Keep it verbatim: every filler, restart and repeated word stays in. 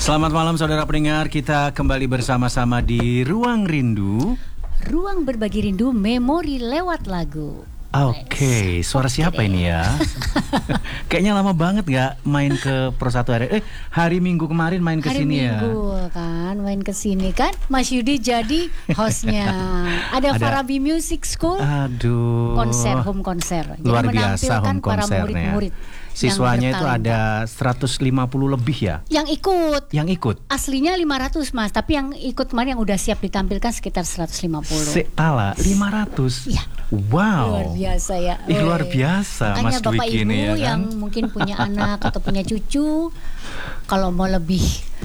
Selamat malam saudara pendengar, kita kembali bersama-sama di Ruang Rindu. Ruang berbagi rindu, memori lewat lagu. Oke, okay. Suara okay siapa deh. Ini ya? Kayaknya lama banget gak main ke Pro satu hari. Eh, hari Minggu kemarin main ke sini ya. Hari Minggu kan, main ke sini kan. Mas Yudi jadi hostnya. Ada, Ada Farabi Music School. Aduh. Konser, home konser. Luar jadi biasa home konsernya. Para murid-murid. Siswanya itu ada seratus lima puluh lebih ya? Yang ikut. Yang ikut? Aslinya lima ratus mas, tapi yang ikut kemarin yang udah siap ditampilkan sekitar seratus lima puluh. Sekala lima ratus? Iya. Wow. Luar biasa ya. Ih, luar biasa. Makanya Mas Bapak Dwiki Ibu ini ya kan? Yang mungkin punya anak atau punya cucu, kalau mau lebih